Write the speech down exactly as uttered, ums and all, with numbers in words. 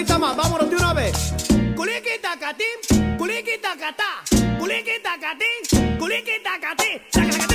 Más, vámonos de una vez. Culiqui tacatín, culiqui tacatá, culiqui tacatín, culiqui tacatín, taca, taca,